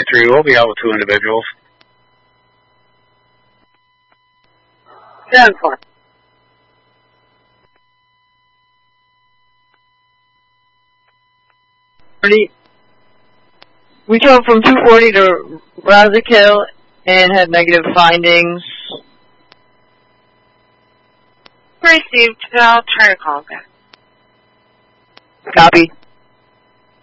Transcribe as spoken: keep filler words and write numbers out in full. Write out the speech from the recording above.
three, we'll be out with two individuals. ten four. We drove from two forty to Razak Hill and had negative findings. Received. I'll try to call back. Copy.